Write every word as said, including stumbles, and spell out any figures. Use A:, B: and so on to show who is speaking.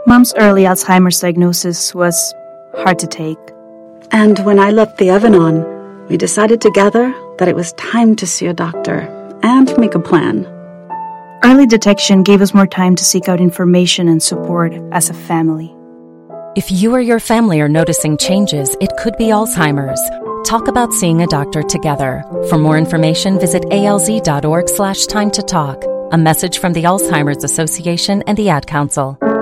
A: Mom's early Alzheimer's diagnosis was hard to take.
B: And when I left the Evanon, we decided together that it was time to see a doctor and make a plan.
A: Early detection gave us more time to seek out information and support as a family.
C: If you or your family are noticing changes, it could be Alzheimer's. Talk about seeing a doctor together. For more information, visit alz.org slash time to talk. A message from the Alzheimer's Association and the Ad Council.